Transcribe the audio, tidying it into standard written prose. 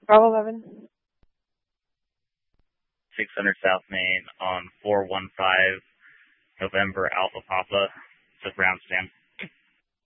Bravo 11. 600 South Main on 415 November Alpha Papa. It's a ground stand.